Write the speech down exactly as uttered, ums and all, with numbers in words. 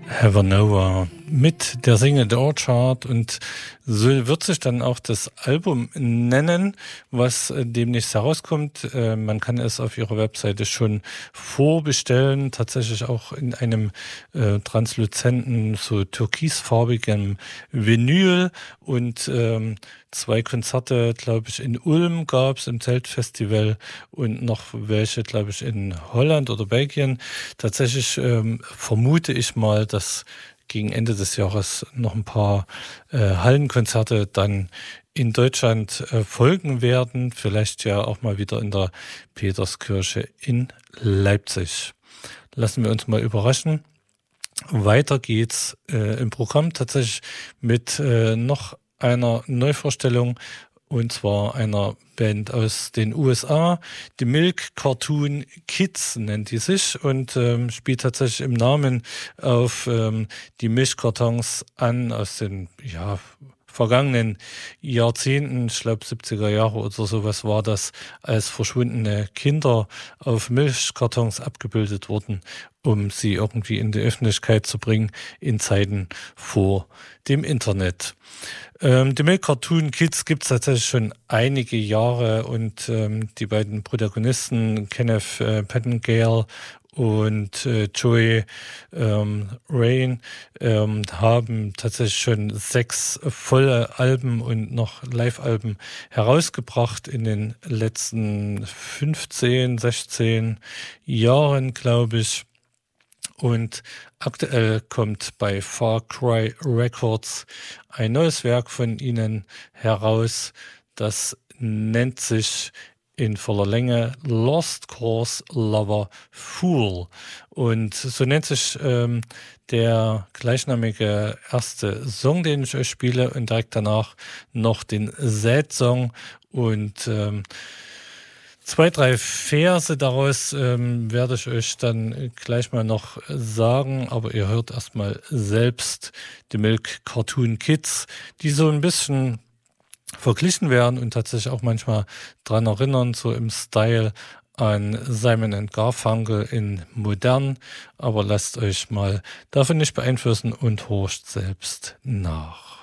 Havernova mit der Single The Orchard, und so wird sich dann auch das Album nennen, was demnächst herauskommt. Äh, man kann es auf ihrer Webseite schon vorbestellen, tatsächlich auch in einem äh, transluzenten, so türkisfarbigen Vinyl, und ähm, zwei Konzerte, glaube ich, in Ulm gab es im Zeltfestival und noch welche, glaube ich, in Holland oder Belgien. Tatsächlich ähm, vermute ich mal, dass gegen Ende des Jahres noch ein paar äh, Hallenkonzerte dann in Deutschland äh, folgen werden. Vielleicht ja auch mal wieder in der Peterskirche in Leipzig. Lassen wir uns mal überraschen. Weiter geht's äh, im Programm tatsächlich mit äh, noch einer Neuvorstellung, und zwar einer Band aus den U S A. Die Milk Cartoon Kids nennt die sich und ähm, spielt tatsächlich im Namen auf ähm, die Milchkartons an aus den ja vergangenen Jahrzehnten, ich glaube siebziger Jahre oder sowas war das, als verschwundene Kinder auf Milchkartons abgebildet wurden, um sie irgendwie in die Öffentlichkeit zu bringen in Zeiten vor dem Internet. Ähm, die Milk Cartoon Kids gibt es tatsächlich schon einige Jahre, und ähm, die beiden Protagonisten, Kenneth äh, Pettingale und äh, Joey ähm, Rain, ähm, haben tatsächlich schon sechs volle Alben und noch Live-Alben herausgebracht in den letzten fünfzehn, sechzehn Jahren, glaube ich. Und aktuell kommt bei Far Cry Records ein neues Werk von ihnen heraus. Das nennt sich in voller Länge Lost Cause Lover Fool. Und so nennt sich ähm, der gleichnamige erste Song, den ich euch spiele, und direkt danach noch den Sad-Song und ähm, Zwei, drei Verse daraus ähm, werde ich euch dann gleich mal noch sagen, aber ihr hört erstmal selbst die Milk Cartoon Kids, die so ein bisschen verglichen werden und tatsächlich auch manchmal dran erinnern, so im Style an Simon and Garfunkel in modern, aber lasst euch mal davon nicht beeinflussen und horcht selbst nach.